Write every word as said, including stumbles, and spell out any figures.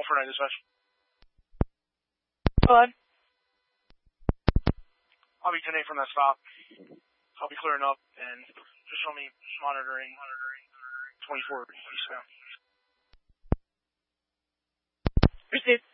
for night dispatch. Go ahead. I'll be ten eight from that stop. I'll be clearing up and just show me monitoring, monitoring, twenty-four eastbound. Received.